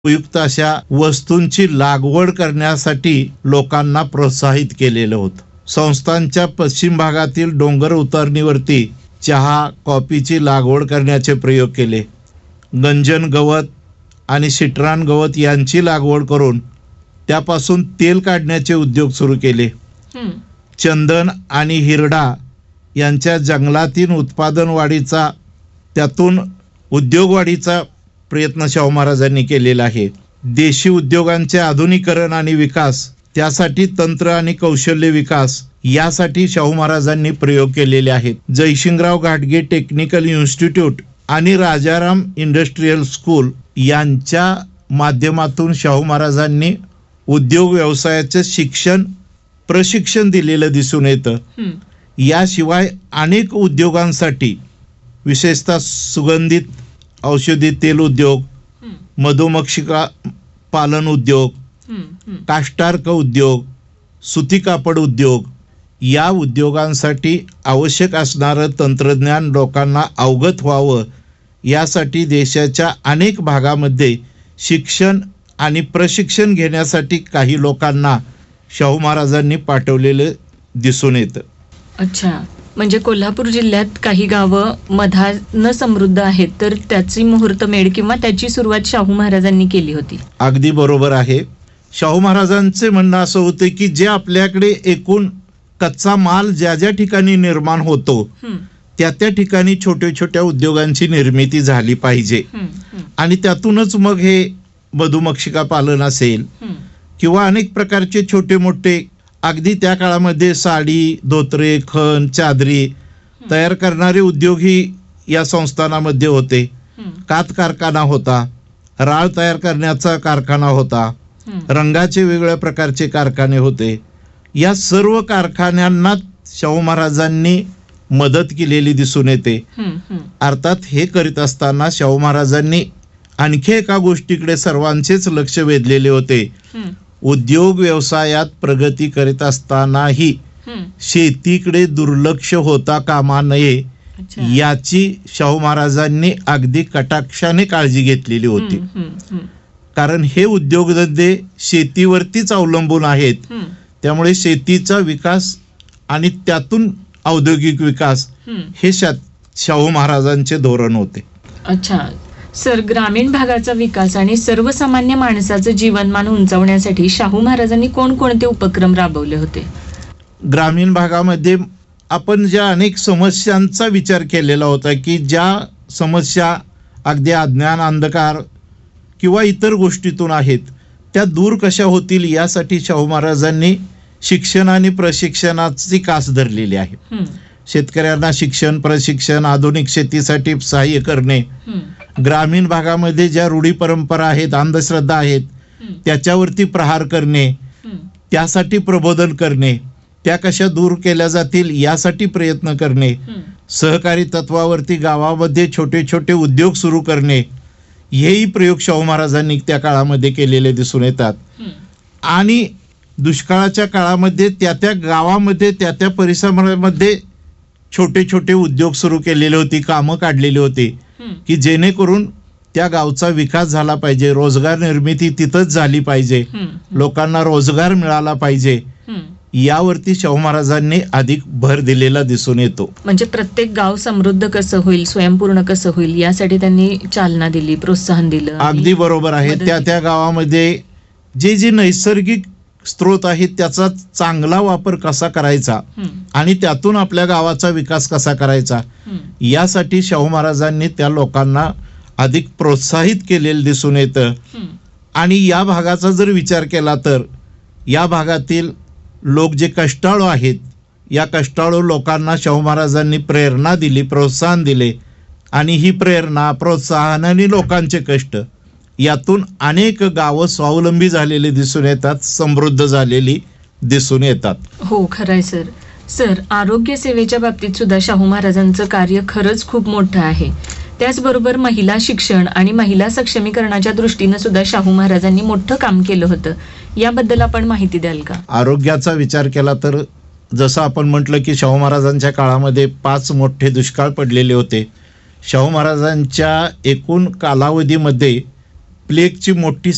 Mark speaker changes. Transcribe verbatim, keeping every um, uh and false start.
Speaker 1: उपयुक्त अशा वस्तूंची लागवड करण्यासाठी लोकांना प्रोत्साहित केलेलं होतं. संस्थांच्या पश्चिम भागातील डोंगर उतारणीवरती चहा कॉफीची लागवड करण्याचे प्रयोग केले. गंजन गवत आणि शिटरान गवत यांची लागवड करून त्यापासून तेल काढण्याचे उद्योग सुरू केले. चंदन आणि हिरडा यांच्या जंगलातील उत्पादन वाढीचा त्यातून उद्योगवाढीचा प्रयत्न शाहू महाराजांनी केलेला आहे. देशी उद्योगांचे आधुनिकीकरण आणि विकास, त्यासाठी तंत्र आणि कौशल्य विकास यासाठी शाहू महाराजांनी प्रयोग केलेले आहेत. जयसिंगराव घाटगे टेक्निकल इन्स्टिट्यूट आणि राजाराम इंडस्ट्रियल स्कूल यांच्या माध्यमातून शाहू महाराजांनी उद्योग व्यवसायाचे शिक्षण प्रशिक्षण दिलेलं दिसून येतं. याशिवाय अनेक उद्योगांसाठी, विशेषतः सुगंधित औषधी तेल उद्योग, मधुमक्षिका पालन उद्योग, काष्टार्क उद्योग, सुती कापड उद्योग या उद्योगांसाठी आवश्यक असणारं तंत्रज्ञान लोकांना अवगत व्हावं यासाठी देशाच्या अनेक भागामध्ये शिक्षण आणि प्रशिक्षण घेण्यासाठी काही लोकांना शाहू महाराजांनी पाठवलेलं दिसून येतं.
Speaker 2: अच्छा, म्हणजे कोल्हापूर जिल्ह्यात काही गावं मधानं समृद्ध आहेत, तर त्याची मुहूर्तमेढ किंवा त्याची सुरुवात शाहू महाराजांनी केली होती.
Speaker 1: अगदी बरोबर आहे. शाहू महाराजांचे म्हणणं असं होते की जे आपल्याकडे एकूण कच्चा माल ज्या ज्या ठिकाणी निर्माण होतो त्या त्या ठिकाणी छोट्या छोट्या उद्योगांची निर्मिती झाली पाहिजे आणि त्यातूनच मग हे मधुमक्षिका पालन असेल किंवा अनेक प्रकारचे छोटे मोठे, अगदी त्या काळामध्ये साडी, धोतरे, खण, चादरी तयार करणारे उद्योगही या संस्थानामध्ये होते. कात कारखाना होता, राळ तयार करण्याचा कारखाना होता, रंगाचे वेगवेगळ्या प्रकारचे कारखाने होते. या सर्व कारखान्यांना शाहू महाराजांनी मदत केलेली दिसून येते. अर्थात हे करीत असताना शाहू महाराजांनी आणखी एका गोष्टीकडे सर्वांचेच लक्ष वेधलेले होते. उद्योग व्यवसायात प्रगती करीत असतानाही शेतीकडे दुर्लक्ष होता कामा नये याची शाहू महाराजांनी अगदी कटाक्षाने काळजी घेतलेली होती. कारण हे उद्योगधंदे शेतीवरतीच अवलंबून आहेत. त्यामुळे शेतीचा विकास आणि त्यातून औद्योगिक विकास हे शाहू महाराजांचे धोरण होते.
Speaker 2: अच्छा सर, ग्रामीण भागाचा विकास आणि सर्वसामान्य माणसाचं जीवनमान उंचावण्यासाठी शाहू महाराजांनी कोणकोणते उपक्रम राबवले होते?
Speaker 1: ग्रामीण भागामध्ये आपण ज्या अनेक समस्यांचा विचार केलेला होता की ज्या समस्या अगदी अज्ञान, अंधकार किंवा इतर गोष्टीतून आहेत त्या दूर कशा होतील यासाठी शाहू महाराजांनी शिक्षण आणि प्रशिक्षणाची कास धरलेली आहे. शेतकऱ्यांना शिक्षण, प्रशिक्षण, आधुनिक शेतीसाठी सहाय्य करणे, ग्रामीण भागामध्ये ज्या रूढी परंपरा आहेत, अंधश्रद्धा आहेत त्याच्यावरती प्रहार करणे, त्यासाठी प्रबोधन करणे, त्या कशा दूर केल्या जातील यासाठी प्रयत्न करणे, सहकारी तत्वावरती गावामध्ये छोटे छोटे उद्योग सुरू करणे, हेही प्रयोग शाहू महाराजांनी त्या काळामध्ये केलेले दिसून येतात. आणि दुष्काळाच्या काळामध्ये त्या त्या गावामध्ये त्या त्या परिसरामध्ये छोटे छोटे उद्योग सुरू केलेले होते, कामं काढलेली होती की जेणेकरून त्या गावचा विकास झाला पाहिजे, रोजगार निर्मिती तिथंच झाली पाहिजे, लोकांना रोजगार मिळाला पाहिजे, यावरती शाहू महाराजांनी अधिक भर दिलेला दिसून येतो.
Speaker 2: म्हणजे प्रत्येक गाव समृद्ध कसं होईल, स्वयंपूर्ण कसं होईल यासाठी त्यांनी चालना दिली, प्रोत्साहन दिलं.
Speaker 1: अगदी बरोबर आहे. त्या त्या गावामध्ये जे जे नैसर्गिक स्रोत आहेत त्याचा चांगला वापर कसा करायचा आणि त्यातून आपल्या गावाचा विकास कसा करायचा यासाठी शाहू महाराजांनी त्या लोकांना अधिक प्रोत्साहित केलेलं दिसून येतं. आणि या भागाचा जर विचार केला तर या भागातील लोक जे कष्टाळू आहेत, या कष्टाळू लोकांना शाहू महाराजांनी प्रेरणा दिली, प्रोत्साहन दिले आणि ही प्रेरणा, प्रोत्साहन आणि लोकांचे कष्ट यातून अनेक गावं स्वावलंबी झालेली दिसून येतात, समृद्ध झालेली दिसून येतात.
Speaker 2: हो, खरंय सर. सर, आरोग्य सेवेच्या बाबतीत सुद्धा शाहू महाराजांचं कार्य खरंच खूप मोठं आहे. त्याचबरोबर महिला शिक्षण आणि महिला सक्षमीकरणाच्या दृष्टीनं सुद्धा शाहू महाराजांनी मोठं काम केलं होतं. याबद्दल आपण माहिती द्याल का?
Speaker 1: आरोग्याचा विचार केला तर जसं आपण म्हटलं की शाहू महाराजांच्या काळामध्ये पाच मोठे दुष्काळ पडलेले होते. शाहू महाराजांच्या एकूण कालावधीमध्ये प्लेगची मोठी